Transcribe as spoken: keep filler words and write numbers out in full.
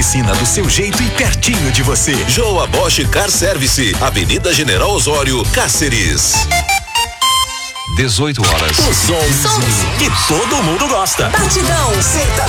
Oficina do seu jeito e pertinho de você. Joa Bosch Car Service, Avenida General Osório, Cáceres. dezoito horas. O som que todo mundo gosta. Batidão. Sertanejo.